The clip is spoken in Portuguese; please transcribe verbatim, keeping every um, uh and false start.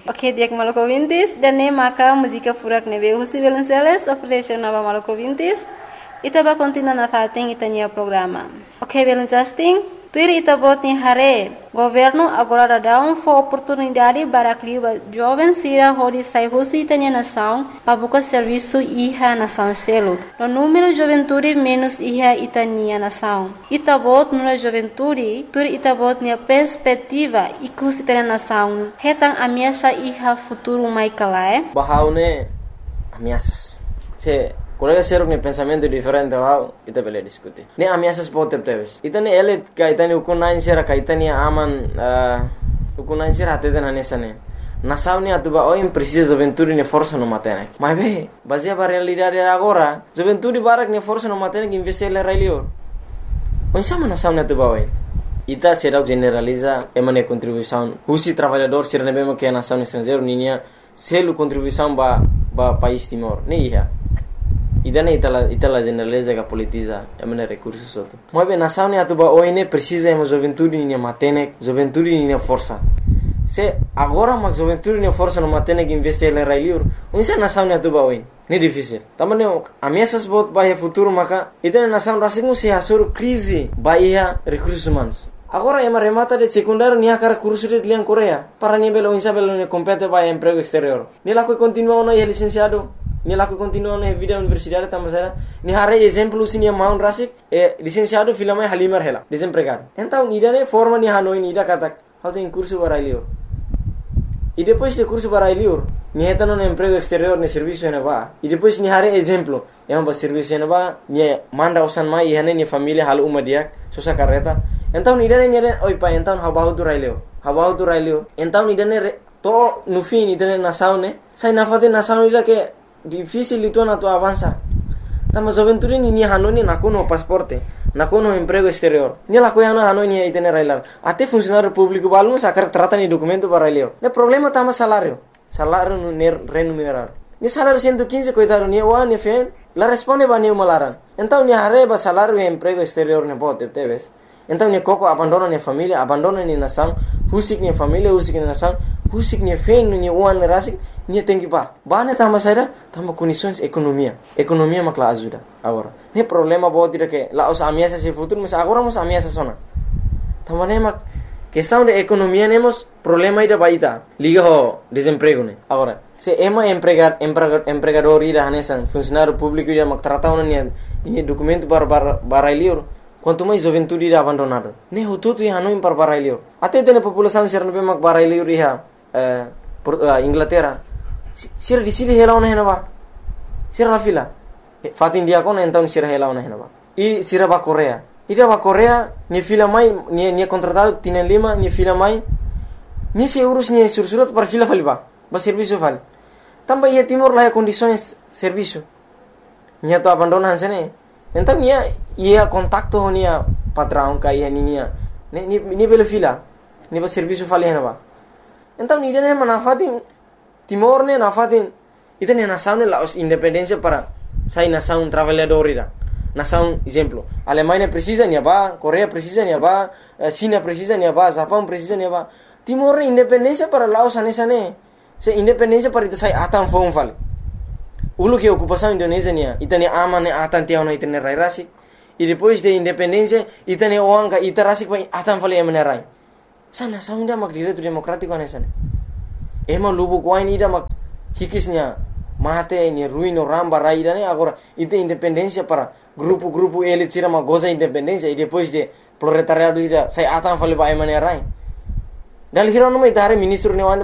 Ok, dia que maluco vintis, dan ne maka música furak ne veio husi Velenceles, operation nova maluco vintis, itaba continua na fating itania programa. Ok, Velenceles, tuir itabot ni hare, governo agora dá um for oportunidade para clima jovens sira hodi sai husi itania nação, para buscar serviço iha nação selo. No número de juventude menos iha itania nação. Itabot no juventude, tuir itabot ni perspectiva ikus itania nação. Hetang ameaça iha futuro mai kalae. Bahaune ameaças. Se colega seruk ne pensamento diferente wow ita bele diskuti ne ameaças pode teves ita ne ele kaitani ukunain sera kaitani aman ukunain sera atete na nesane nasauni atuba oi precisa juventude ne força no matene mas be baseia para realidade agora juventude barak ne força no matene que investir le railio onsama nasauni atuba oi ita será generaliza emane contribuição husi trabalhador ser nebema que nação estrangeiro ninia selu contribuição ba ba país Timor ne ia idana itala itala generaliza que politiza emane recursos soto mas bem nação ne atuba oi ne precisa ema juventude ne matene juventude ne força se agora mas juventude ne força no matene que investir le railio unsa nação ne atuba oi ne difícil tamane ameaças bot bahia futuro maka idana nação rasingu se hasur crise bahia recursos humanos. Agora ema remata de secundário nia cara curso de lian Coreia para ni belo insa belo ne compete vai emprego exterior ni la que continua no é licenciado ni la que continua na vida universidade tamasera ni hare exemplo sinia maun rasik e licenciado filama halimar hela desempregado então ida ne forma ni hanoi ni ida katak how tem curso para lior e depois de curso para lior ni heta no emprego exterior ne serviço ne va e depois ni hare exemplo ema ba serviço ne va ni manda osan mai e ni família halu umadiak sosa carreta então idane nyere oi pa então habahu tu raileo habahu tu raileo então idane to no fim idane nação ne sai na fate nação ida que difícil itu na tu avança tama juventude ni ni hanoni na kono pasporte na kono emprego exterior ni la coia na hanoni idane railar até funcionário público balmo sacar trata ni documento para raileo ne problema tama salário salário no remunerar ni salário cento e quinze coitado ni wa ni fen la responde ba ni malaran então ni hareba salário e emprego exterior ne bote teves então ni koko abandona ni família abandona ni nação husik ni família husik ni nação husik ni fen ni uan rasik ni tem que pa bane tama saída tama condições economia economia makla ajuda agora ne problema bo tira que la os ameaças se futuro mas agora mos ameaças sona tama ne mak questão de economia nemos problema ida baita liga ho desemprego ne agora se ema empregar empregador ida hanesan funcionário público ida mak trata ni ni documento para para lior quanto mais juventude ida abandonado ne hututu ya no impar barailio até tem população ser no mak barailio riha eh Inglaterra sira di sili hela ona henaba sira la fila fat India kon então sira hela ona henaba e sira ba Coreia ida ba Coreia ni fila mai ni ni contratado tienen lima ni fila mai ni se euros ni sursurat para fila faliba ba serviço fal tamba ia Timor la condições serviço ni to abandonan sene então ia ia contacto nia patrão kai nia ni ni ni belo fila ni ba serviço fali henaba então ni dene manafatin Timor ne nafatin itene nação ne la os independência para sai nação trabalhador ira nação exemplo Alemanha precisa ni ba Coreia precisa ni ba China precisa ni ba Japão precisa ni ba Timor independência para Laos anesane se independência para ita sai atan fon fali ulu que ocupação Indonésia nia itane amane atan tiao na itane rai rasi e depois de independência itane oanga itarasi pa atan fali emane rai sana saunda mak direito democrático anesane ema lubu kwain ida mak hikisnya mate ni ruino ramba rai dane agora ite independência para grupo-grupo elite tira mak goza independência e depois de proletariado ida sai atan fali pa emane rai dal hiro no mai tare ministro ne